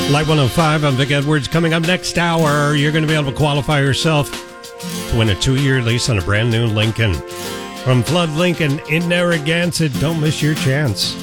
Light 105, I'm Vic Edwards. Coming up next hour, you're going to be able to qualify yourself to win a 2-year lease on a brand new Lincoln. From Flood Lincoln in Narragansett, don't miss your chance.